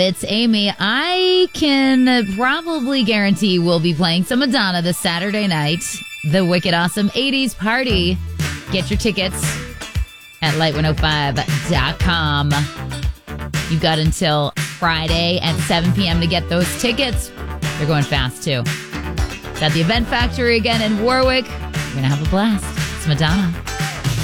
It's Amy. I can probably guarantee we'll be playing some Madonna this Saturday night. The Wicked Awesome 80s Party. Get your tickets at light105.com. You've got until Friday at 7 p.m. to get those tickets. They're going fast, too. It's at the Event Factory again in Warwick. We're going to have a blast. It's Madonna.